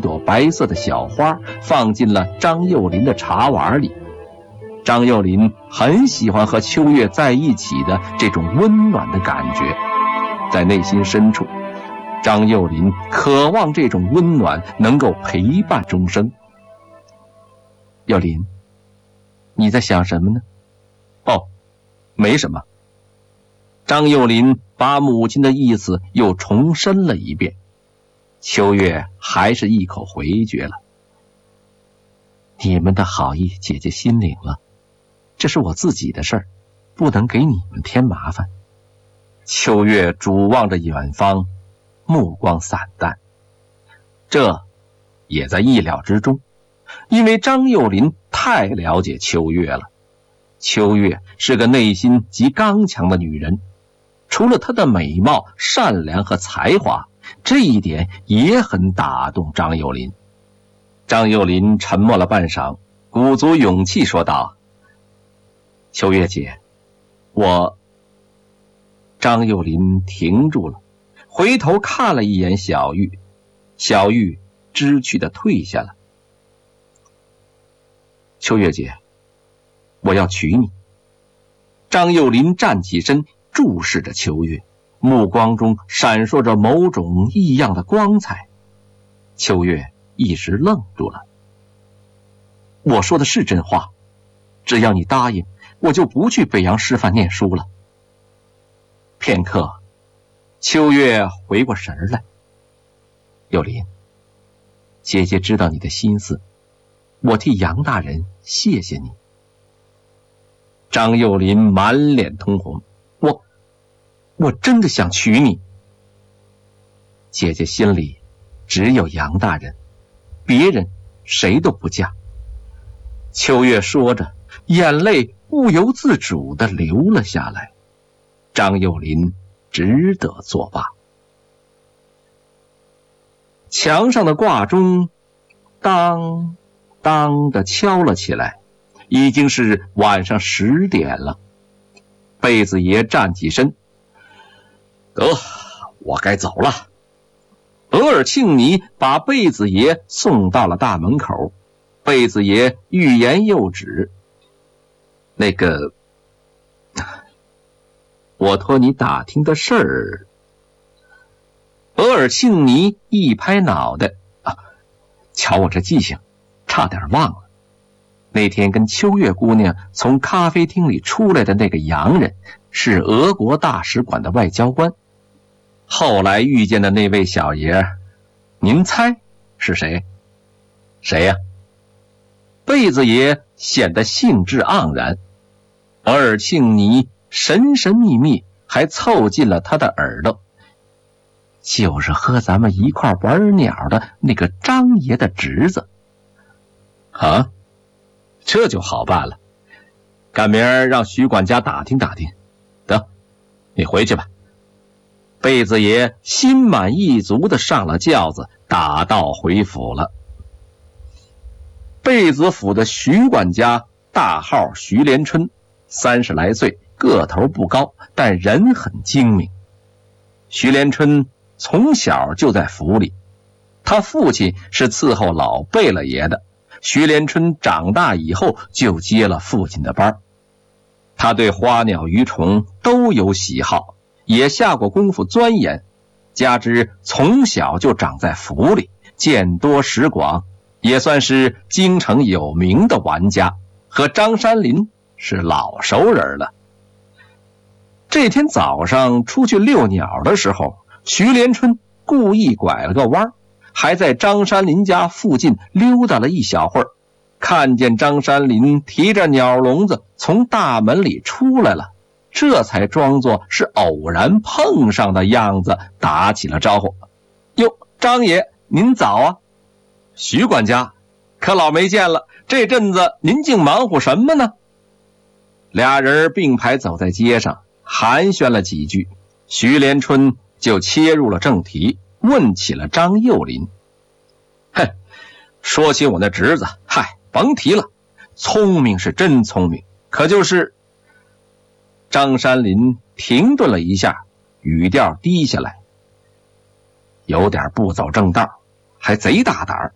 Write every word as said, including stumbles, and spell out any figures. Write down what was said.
朵白色的小花放进了张幼林的茶碗里。张幼林很喜欢和秋月在一起的这种温暖的感觉，在内心深处，张幼林渴望这种温暖能够陪伴终生。幼林，你在想什么呢？哦，没什么。张幼林把母亲的意思又重申了一遍，秋月还是一口回绝了。你们的好意姐姐心领了，这是我自己的事儿，不能给你们添麻烦。秋月瞩望着远方，目光散淡。这也在意料之中，因为张幼林太了解秋月了。秋月是个内心极刚强的女人，除了她的美貌、善良和才华，这一点也很打动张幼林。张幼林沉默了半晌，鼓足勇气说道：秋月姐，我……张幼林停住了，回头看了一眼小玉，小玉知趣地退下了。秋月姐，我要娶你。张幼林站起身，注视着秋月，目光中闪烁着某种异样的光彩。秋月一时愣住了。我说的是真话，只要你答应，我就不去北洋师范念书了。片刻，秋月回过神来。幼林，姐姐知道你的心思，我替杨大人谢谢你。张幼林满脸通红，我我真的想娶你。姐姐心里只有杨大人，别人谁都不嫁。秋月说着，眼泪不由自主地流了下来。张幼林只得作罢。墙上的挂钟当当地敲了起来，已经是晚上十点了。贝子爷站起身，得，我该走了。额尔庆尼把贝子爷送到了大门口，贝子爷欲言又止。那个，我托你打听的事儿。额尔庆尼一拍脑袋，啊，瞧我这记性，差点忘了。那天跟秋月姑娘从咖啡厅里出来的那个洋人，是俄国大使馆的外交官。后来遇见的那位小爷，您猜是谁？谁呀？贝子爷显得兴致盎然。额尔庆尼神神秘秘，还凑近了他的耳朵。就是和咱们一块玩鸟的那个张爷的侄子。啊，这就好办了，赶明儿让徐管家打听打听。得，你回去吧。贝子爷心满意足地上了轿子，打道回府了。贝子府的徐管家大号徐连春，三十来岁，个头不高，但人很精明。徐连春从小就在府里，他父亲是伺候老贝勒爷的，徐连春长大以后就接了父亲的班。他对花鸟鱼虫都有喜好，也下过功夫钻研，加之从小就长在府里，见多识广，也算是京城有名的玩家，和张山林是老熟人了。这天早上出去遛鸟的时候，徐连春故意拐了个弯，还在张山林家附近溜达了一小会儿，看见张山林提着鸟笼子从大门里出来了，这才装作是偶然碰上的样子，打起了招呼。哟，张爷您早啊。徐管家，可老没见了，这阵子您竟忙活什么呢？俩人并排走在街上，寒暄了几句，徐连春就切入了正题，问起了张幼林。嘿，说起我那侄子，嗨，甭提了，聪明是真聪明，可就是张山林停顿了一下，语调低下来，有点不走正道，还贼大胆儿。